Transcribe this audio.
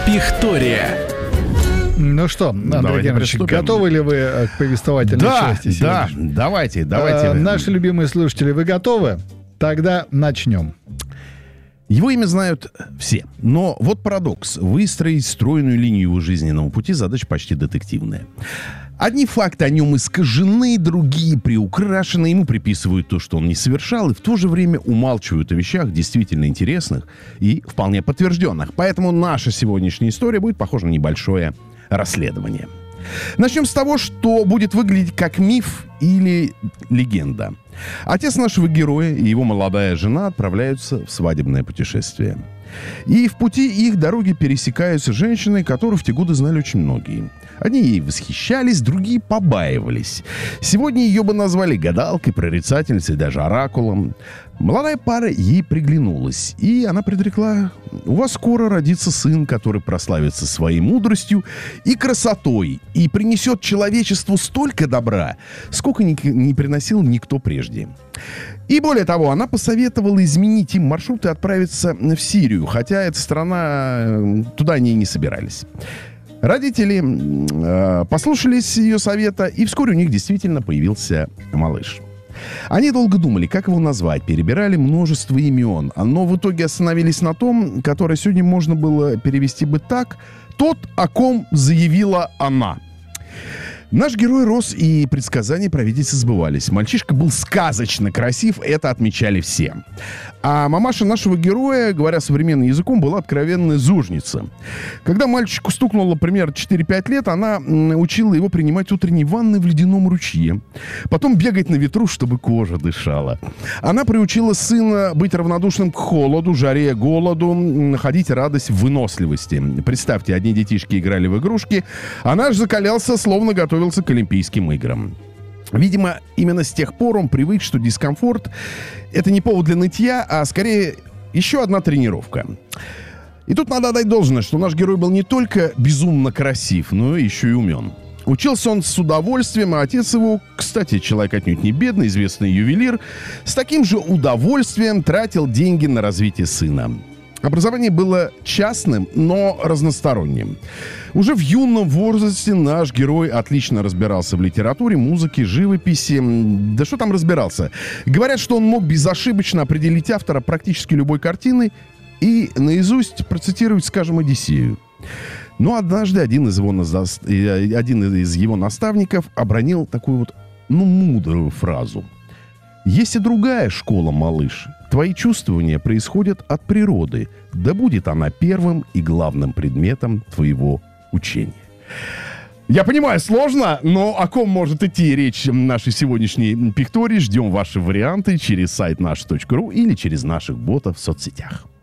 Пихтория. Ну что, Андрей Геннадьевич, готовы ли вы к повествовательной части сегодня? Да, давайте. Наши любимые слушатели, вы готовы? Тогда начнем. Его имя знают все. Но вот парадокс. Выстроить стройную линию его жизненного пути — задача почти детективная. Одни факты о нем искажены, другие приукрашены. Ему приписывают то, что он не совершал, и в то же время умалчивают о вещах действительно интересных и вполне подтвержденных. Поэтому наша сегодняшняя история будет похожа на небольшое расследование. Начнем с того, что будет выглядеть как миф или легенда. Отец нашего героя и его молодая жена отправляются в свадебное путешествие. И в пути их дороги пересекаются с женщиной, которую в те годы знали очень многие. Одни ей восхищались, другие побаивались. Сегодня ее бы назвали гадалкой, прорицательницей, даже оракулом. Молодая пара ей приглянулась, и она предрекла: у вас скоро родится сын, который прославится своей мудростью и красотой и принесет человечеству столько добра, сколько не приносил никто прежде. И более того, она посоветовала изменить им маршрут и отправиться в Сирию, хотя эта страна, туда они и не собирались. Родители послушались ее совета, и вскоре у них действительно появился малыш. Они долго думали, как его назвать, перебирали множество имен, но в итоге остановились на том, которое сегодня можно было перевести бы так: «Тот, о ком заявила она». Наш герой рос, и предсказания провидицы сбывались. Мальчишка был сказочно красив, это отмечали все. А мамаша нашего героя, говоря современным языком, была откровенная зожница. Когда мальчику стукнуло примерно 4-5 лет, она учила его принимать утренние ванны в ледяном ручье. Потом бегать на ветру, чтобы кожа дышала. Она приучила сына быть равнодушным к холоду, жаре, голоду, находить радость в выносливости. Представьте, одни детишки играли в игрушки, а наш закалялся, словно готовился к Олимпийским играм. Видимо, именно с тех пор он привык, что дискомфорт — это не повод для нытья, а скорее еще одна тренировка. И тут надо отдать должное, что наш герой был не только безумно красив, но еще и умен. Учился он с удовольствием, а отец его, кстати, человек отнюдь не бедный, известный ювелир, с таким же удовольствием тратил деньги на развитие сына. Образование было частным, но разносторонним. Уже в юном возрасте наш герой отлично разбирался в литературе, музыке, живописи. Да что там разбирался? Говорят, что он мог безошибочно определить автора практически любой картины и наизусть процитировать, скажем, «Одиссею». Но однажды один из его наставников обронил такую вот, мудрую фразу. «Есть и другая школа, малыш. Твои чувствования происходят от природы. Да будет она первым и главным предметом твоего учения». Я понимаю, сложно, но о ком может идти речь в нашей сегодняшней пихтории? Ждем ваши варианты через сайт наш.ру или через наших ботов в соцсетях.